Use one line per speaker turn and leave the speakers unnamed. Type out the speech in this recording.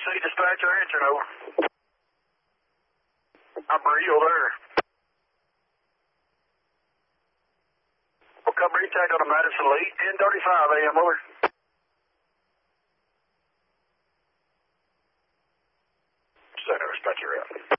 City dispatcher answering, over. I'm real there. We'll come reach out on a Madison lead, 10:35 a.m. over. Center dispatcher out.